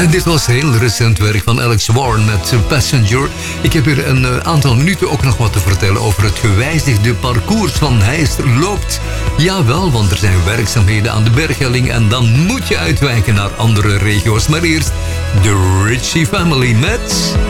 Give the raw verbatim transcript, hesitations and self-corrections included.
En dit was heel recent werk van Alex Warren met Passenger. Ik heb hier een uh, aantal minuten ook nog wat te vertellen over het gewijzigde parcours van Heist loopt. Jawel, want er zijn werkzaamheden aan de Berghelling en dan moet je uitwijken naar andere regio's. Maar eerst de Ritchie Family met...